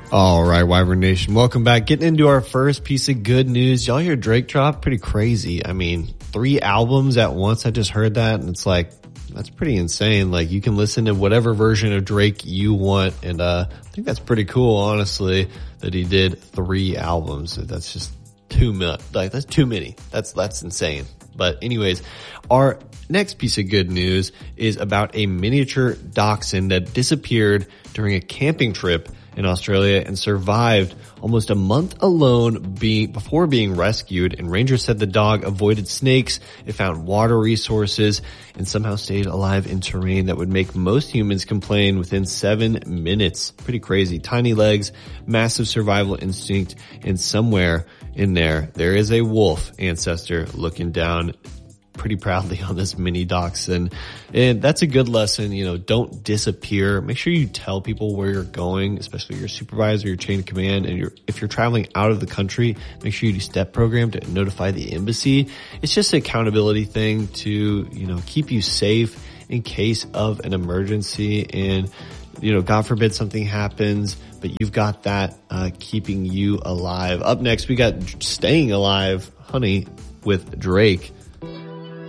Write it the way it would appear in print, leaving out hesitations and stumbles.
All right, Wyvern Nation, welcome back. Getting into our first piece of good news. Y'all hear Drake drop? Pretty crazy. I mean, 3 albums at once. I just heard that and it's like, that's pretty insane. Like, you can listen to whatever version of Drake you want. And, I think that's pretty cool, honestly, that he did 3 albums. That's just too much. Like, that's too many. That's insane. But anyways, our next piece of good news is about a miniature dachshund that disappeared during a camping trip in Australia and survived almost a month alone before being rescued. And rangers said the dog avoided snakes, it found water resources, and somehow stayed alive in terrain that would make most humans complain within 7 minutes. Pretty crazy. Tiny legs, massive survival instinct, and somewhere in there is a wolf ancestor looking down pretty proudly on this mini dachshund. And that's a good lesson. Don't disappear. Make sure you tell people where you're going, especially your supervisor, your chain of command. And if you're traveling out of the country, make sure you do STEP program to notify the embassy. It's just an accountability thing to, keep you safe in case of an emergency. And, God forbid something happens, but you've got that, keeping you alive. Up next, we got Staying Alive, Honey, with Drake.